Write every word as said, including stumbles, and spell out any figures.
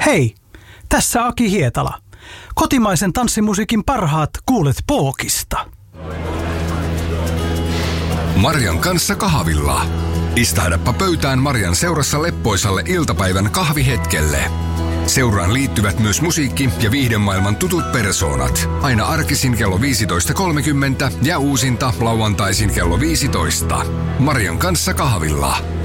Hei, tässä Aki Hietala. Kotimaisen tanssimusiikin parhaat kuulet Pookista. Marjan kanssa kahvilla. Istahdappa pöytään Marjan seurassa leppoisalle iltapäivän kahvihetkelle. Seuraan liittyvät myös musiikki- ja viihdemaailman tutut persoonat. Aina arkisin kello viisitoista kolmekymmentä ja uusinta lauantaisin kello viisitoista. Marjan kanssa kahvilla.